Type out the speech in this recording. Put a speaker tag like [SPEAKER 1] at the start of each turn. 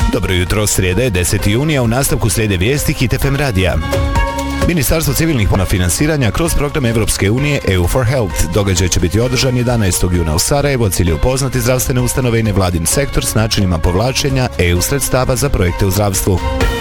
[SPEAKER 1] Dobro jutro, srijeda je 10. junija, u nastavku slijede vijesti Hit FM radija. Ministarstvo civilnih finansiranja kroz program Evropske unije EU for Health. Događaj će biti održan 11. juna u Sarajevu, cilj je upoznati zdravstvene ustanove i nevladin sektor s načinima povlačenja EU sredstava za projekte u zdravstvu.